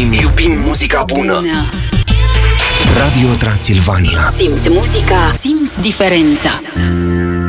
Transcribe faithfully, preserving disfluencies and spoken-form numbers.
iubim, iubim muzica bună. bună. Radio Transilvania. Simți muzica, simți diferența.